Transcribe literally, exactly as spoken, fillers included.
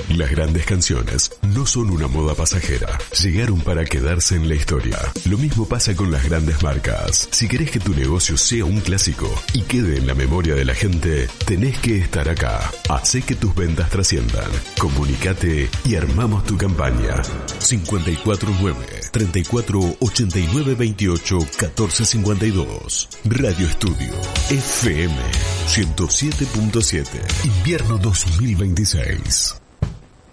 Las grandes canciones no son una moda pasajera. Llegaron para quedarse en la historia. Lo mismo pasa con las grandes marcas. Si querés que tu negocio sea un clásico y quede en la memoria de la gente, tenés que estar acá. Hacé que tus ventas trasciendan. Comunicate y armamos tu campaña. cinco cuatro nueve, treinta y cuatro, ochenta y nueve, veintiocho, catorce cincuenta y dos. Radio Estudio F M ciento siete punto siete. Invierno dos mil veintiséis.